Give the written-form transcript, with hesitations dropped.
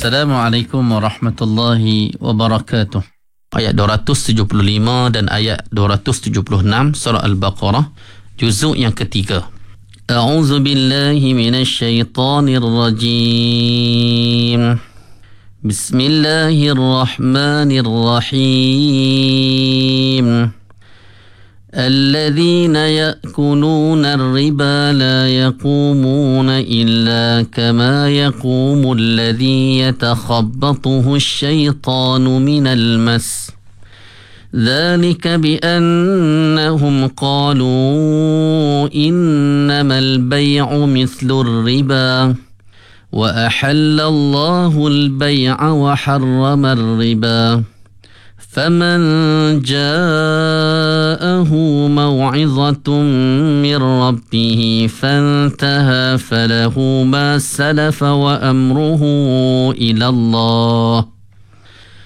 Assalamualaikum warahmatullahi wabarakatuh. Ayat 275 dan ayat 276 surah Al-Baqarah, juzuk yang ketiga. A'udzu billahi minasy syaithanir rajim. Bismillahirrahmanirrahim. الذين يأكلون الربا لا يقومون إلا كما يقوم الذي يتخبطه الشيطان من المس ذلك بأنهم قالوا إنما البيع مثل الربا وأحل الله البيع وحرم الربا فمن جاءه موعظة من ربه فانتهى فله ما سلف وأمره إلى الله